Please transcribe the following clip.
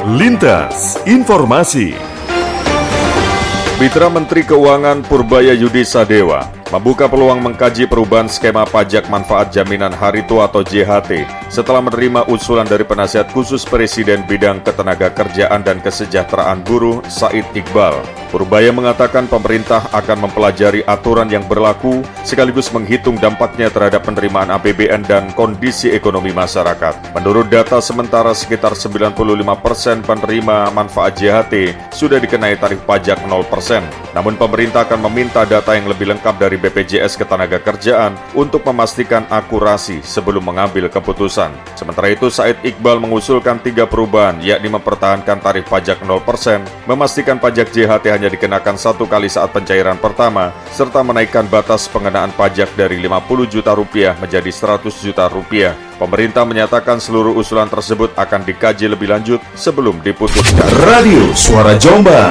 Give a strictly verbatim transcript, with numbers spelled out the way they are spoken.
Lintas Informasi. Mitra Menteri Keuangan Purbaya Yudi Sadewa membuka peluang mengkaji perubahan skema pajak manfaat jaminan hari tua atau J H T setelah menerima usulan dari penasihat khusus Presiden bidang ketenagakerjaan dan kesejahteraan buruh Said Iqbal. Purbaya mengatakan pemerintah akan mempelajari aturan yang berlaku sekaligus menghitung dampaknya terhadap penerimaan A P B N dan kondisi ekonomi masyarakat. Menurut data sementara sekitar sembilan puluh lima persen penerima manfaat J H T sudah dikenai tarif pajak nol persen. Namun pemerintah akan meminta data yang lebih lengkap dari B P J S Ketenagakerjaan untuk memastikan akurasi sebelum mengambil keputusan. Sementara itu, Said Iqbal mengusulkan tiga perubahan, yakni mempertahankan tarif pajak nol persen, memastikan pajak J H T hanya dikenakan satu kali saat pencairan pertama, serta menaikkan batas pengenaan pajak dari lima puluh juta rupiah menjadi seratus juta rupiah. Pemerintah menyatakan seluruh usulan tersebut akan dikaji lebih lanjut sebelum diputuskan. Radio Suara Jombang